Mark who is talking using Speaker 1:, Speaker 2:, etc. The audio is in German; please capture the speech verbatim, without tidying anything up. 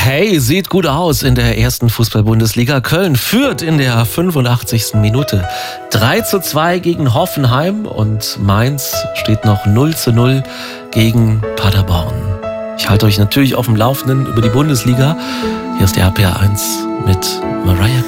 Speaker 1: Hey, sieht gut aus in der ersten Fußball-Bundesliga. Köln führt in der fünfundachtzigsten Minute drei zu zwei gegen Hoffenheim und Mainz steht noch null zu null gegen Paderborn. Ich halte euch natürlich auf dem Laufenden über die Bundesliga. Hier ist der R P R eins mit Mariah